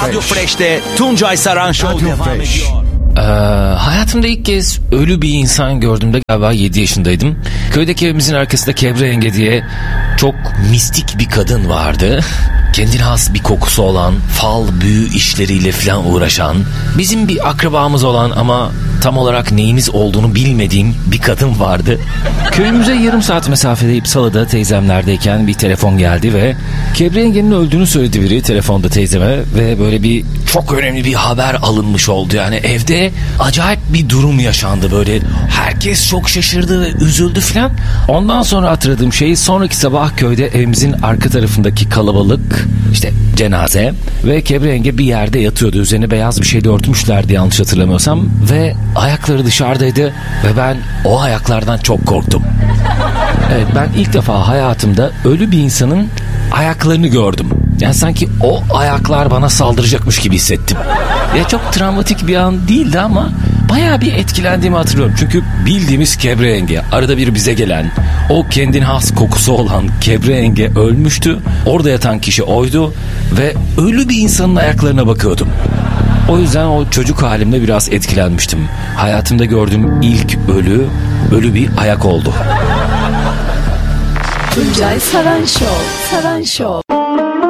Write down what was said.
Radyo Fresh'te Tuncay Saran Show devam ediyor. Hayatımda ilk kez ölü bir insan gördüğümde galiba 7 yaşındaydım. Köydeki evimizin arkasında Kebre Yenge diye çok mistik bir kadın vardı. Kendine has bir kokusu olan, fal, büyü işleriyle falan uğraşan, bizim bir akrabamız olan ama tam olarak neyimiz olduğunu bilmediğim bir kadın vardı. Köyümüze yarım saat mesafede İpsala'da teyzemlerdeyken bir telefon geldi ve Kebre Yenge'nin öldüğünü söyledi biri telefonda teyzeme ve böyle bir çok önemli bir haber alınmış oldu. Yani evde acayip bir durum yaşandı, böyle herkes çok şaşırdı ve üzüldü falan. Ondan sonra hatırladığım şey, sonraki sabah köyde evimizin arka tarafındaki kalabalık, işte cenaze ve Kebre Yenge bir yerde yatıyordu. Üzerine beyaz bir şeyle örtmüşlerdi yanlış hatırlamıyorsam ve ayakları dışarıdaydı ve ben o ayaklardan çok korktum. Evet, ben ilk defa hayatımda ölü bir insanın ayaklarını gördüm. Yani sanki o ayaklar bana saldıracakmış gibi hissettim. Ya çok travmatik bir an değildi ama bayağı bir etkilendiğimi hatırlıyorum. Çünkü bildiğimiz Kebre Yenge, arada bir bize gelen, o kendine has kokusu olan Kebre Yenge ölmüştü. Orada yatan kişi oydu ve ölü bir insanın ayaklarına bakıyordum. O yüzden o çocuk halimde biraz etkilenmiştim. Hayatımda gördüğüm ilk ölü bir ayak oldu. Tuncay Saran Show.